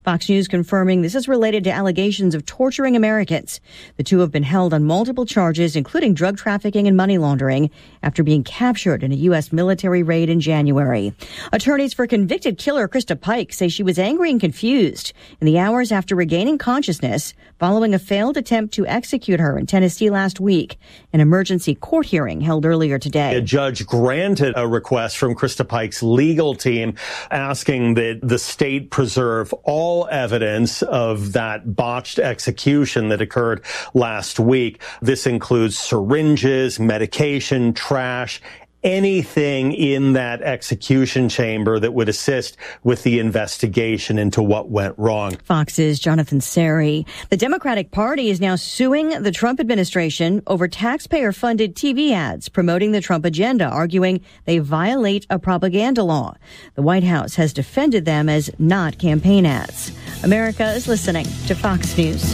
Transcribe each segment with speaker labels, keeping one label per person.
Speaker 1: Fox News confirming this is related to allegations of torturing Americans. The two have been held on multiple charges, including drug trafficking and money laundering, after being captured in a U.S. military raid in January. Attorneys for convicted killer Krista Pike say she was angry and confused in the hours after regaining consciousness following a failed attempt to execute her in Tennessee last week. An emergency court hearing held earlier today.
Speaker 2: A judge granted a request from Krista Pike's legal team asking that the state preserve all evidence of that botched execution that occurred last week. This includes syringes, medication, trash, anything in that execution chamber that would assist with the investigation into what went wrong.
Speaker 1: Fox's Jonathan Seri. The Democratic Party is now suing the Trump administration over taxpayer-funded TV ads promoting the Trump agenda, arguing they violate a propaganda law. The White House has defended them as not campaign ads. America is listening to Fox News.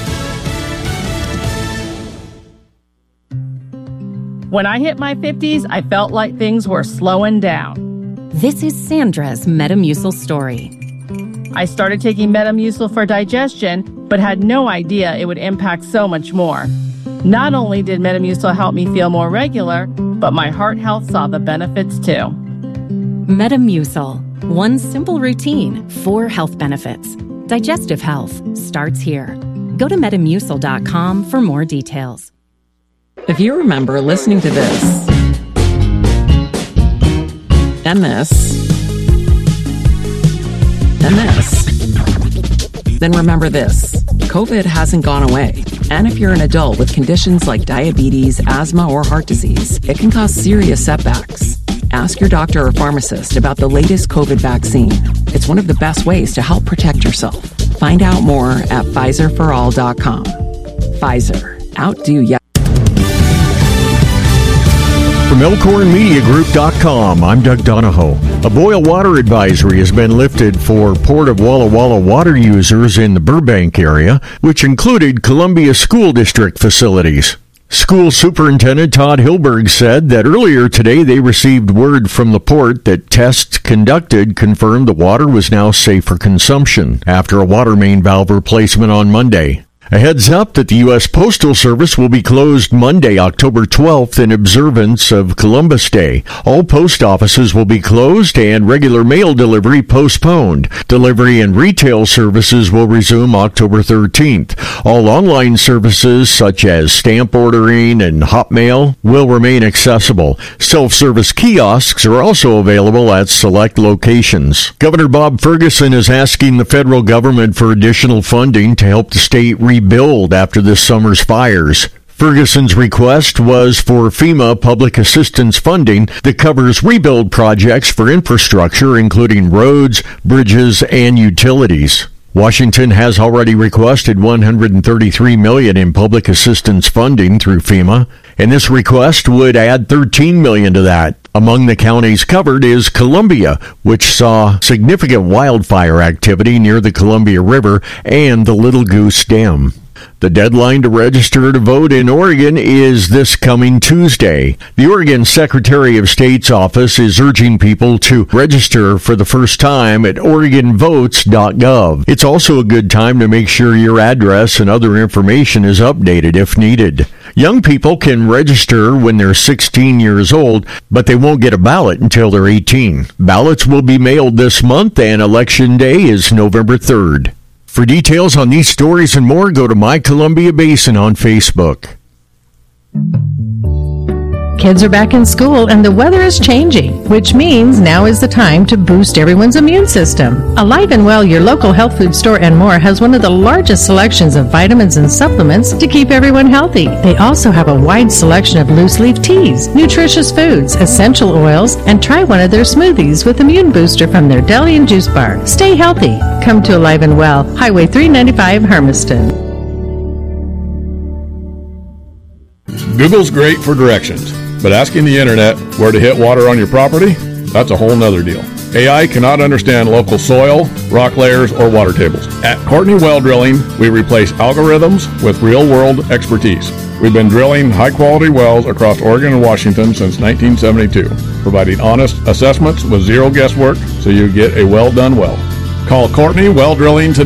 Speaker 3: When I hit my 50s, I felt like things were slowing down.
Speaker 4: This is Sandra's Metamucil story.
Speaker 3: I started taking Metamucil for digestion, but had no idea it would impact so much more. Not only did Metamucil help me feel more regular, but my heart health saw the benefits too.
Speaker 4: Metamucil. One simple routine, 4 health benefits. Digestive health starts here. Go to Metamucil.com for more details.
Speaker 5: If you remember listening to this, and this, and this, then remember this. COVID hasn't gone away. And if you're an adult with conditions like diabetes, asthma, or heart disease, it can cause serious setbacks. Ask your doctor or pharmacist about the latest COVID vaccine. It's one of the best ways to help protect yourself. Find out more at PfizerForAll.com. Pfizer. Outdo ya.
Speaker 6: From ElkhornMediaGroup.com, I'm Doug Donahoe. A boil water advisory has been lifted for Port of Walla Walla water users in the Burbank area, which included Columbia School District facilities. School Superintendent Todd Hilberg said that earlier today they received word from the port that tests conducted confirmed the water was now safe for consumption after a water main valve replacement on Monday. A heads up that the U.S. Postal Service will be closed Monday, October 12th in observance of Columbus Day. All post offices will be closed and regular mail delivery postponed. Delivery and retail services will resume October 13th. All online services such as stamp ordering and Hotmail will remain accessible. Self-service kiosks are also available at select locations. Governor Bob Ferguson is asking the federal government for additional funding to help the state rebuild after this summer's fires. Ferguson's request was for FEMA public assistance funding that covers rebuild projects for infrastructure, including roads, bridges, and utilities. Washington has already requested $133 million in public assistance funding through FEMA, and this request would add $13 million to that. Among the counties covered is Columbia, which saw significant wildfire activity near the Columbia River and the Little Goose Dam. The deadline to register to vote in Oregon is this coming Tuesday. The Oregon Secretary of State's office is urging people to register for the first time at OregonVotes.gov. It's also a good time to make sure your address and other information is updated if needed. Young people can register when they're 16 years old, but they won't get a ballot until they're 18. Ballots will be mailed this month, and Election Day is November 3rd. For details on these stories and more, go to My Columbia Basin on Facebook.
Speaker 7: Kids are back in school and the weather is changing, which means now is the time to boost everyone's immune system. Alive and Well, your local health food store and more, has one of the largest selections of vitamins and supplements to keep everyone healthy. They also have a wide selection of loose leaf teas, nutritious foods, essential oils, and try one of their smoothies with Immune Booster from their deli and juice bar. Stay healthy. Come to Alive and Well, Highway 395, Hermiston.
Speaker 8: Google's great for directions, but asking the internet where to hit water on your property, that's a whole nother deal. AI cannot understand local soil, rock layers, or water tables. At Courtney Well Drilling, we replace algorithms with real-world expertise. We've been drilling high-quality wells across Oregon and Washington since 1972, providing honest assessments with zero guesswork so you get a well-done well. Call Courtney Well Drilling today.